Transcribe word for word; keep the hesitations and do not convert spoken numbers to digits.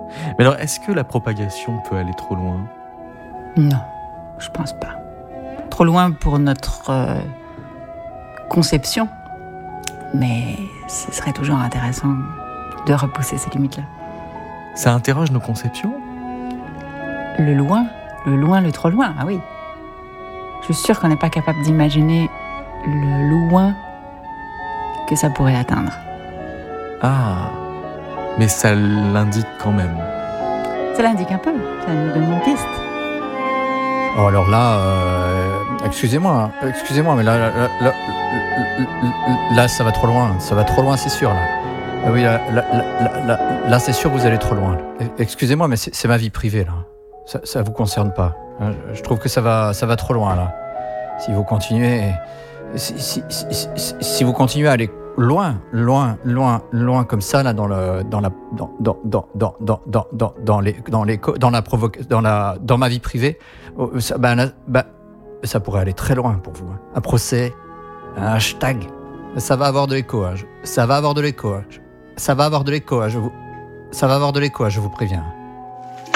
Mais alors, est-ce que la propagation peut aller trop loin ? Non, je pense pas. Trop loin pour notre euh, conception, mais ce serait toujours intéressant de repousser ces limites-là. Ça interroge nos conceptions ? Le loin, le loin, le trop loin, ah oui. Je suis sûre qu'on n'est pas capable d'imaginer le loin que ça pourrait atteindre. Ah, mais ça l'indique quand même. Ça l'indique un peu, ça nous donne une piste. Oh, alors là, euh, excusez-moi, excusez-moi, mais là, là, là, là, là, ça va trop loin, ça va trop loin, c'est sûr. Là, ah oui, là, là, là, là, là, c'est sûr, vous allez trop loin. Excusez-moi, mais c'est, c'est ma vie privée là. Ça, ça vous concerne pas. Je trouve que ça va, ça va trop loin là. Si vous continuez, si, si, si, si, si vous continuez à aller loin, loin, loin, loin comme ça là dans le, dans la, dans, dans, dans, dans, dans, dans, dans, dans les, dans les, dans la provoque, dans la, dans ma vie privée, ça, ben, là, ben, ça pourrait aller très loin pour vous. Un procès, un hashtag, ça va avoir de l'écho. Hein. Ça va avoir de l'écho. Hein. Ça va avoir de l'écho. Hein. Je vous, ça va avoir de l'écho. Hein, je vous préviens.